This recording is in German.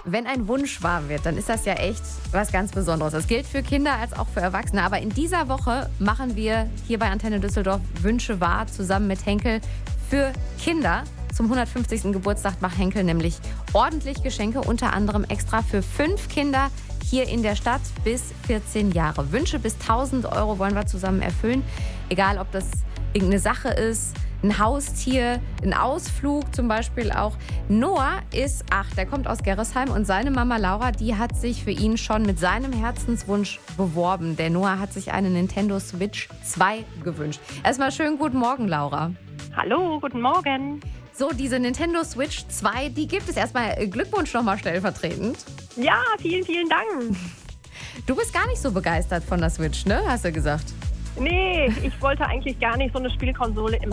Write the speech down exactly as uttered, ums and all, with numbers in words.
wenn ein Wunsch wahr wird, dann ist das ja echt was ganz Besonderes. Das gilt für Kinder als auch für Erwachsene. Aber in dieser Woche machen wir hier bei Antenne Düsseldorf Wünsche wahr, zusammen mit Henkel für Kinder. Zum hundertfünfzigsten Geburtstag macht Henkel nämlich ordentlich Geschenke, unter anderem extra für fünf Kinder hier in der Stadt bis vierzehn Jahre. Wünsche bis tausend Euro wollen wir zusammen erfüllen. Egal, ob das irgendeine Sache ist, ein Haustier, ein Ausflug zum Beispiel auch. Noah ist acht, der kommt aus Gerresheim und seine Mama Laura, die hat sich für ihn schon mit seinem Herzenswunsch beworben. Der Noah hat sich eine Nintendo Switch zwei gewünscht. Erstmal schönen guten Morgen, Laura. Hallo, guten Morgen. So, diese Nintendo Switch zwei, die gibt es. Erstmal Glückwunsch nochmal stellvertretend. Ja, vielen, vielen Dank. Du bist gar nicht so begeistert von der Switch, ne? Hast du gesagt. Nee, ich wollte eigentlich gar nicht so eine Spielkonsole im